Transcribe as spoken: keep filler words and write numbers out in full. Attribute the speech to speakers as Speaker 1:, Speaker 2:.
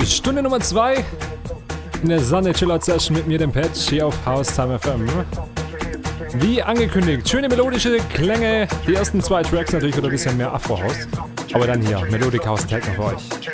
Speaker 1: Stunde Nummer zwei in der Sunday Chillout Session mit mir, dem Patch, hier auf Haustime F M. Wie angekündigt, schöne melodische Klänge. Die ersten zwei Tracks natürlich wieder ein bisschen mehr Afro-House. Aber dann hier, Melodic House Techno für euch.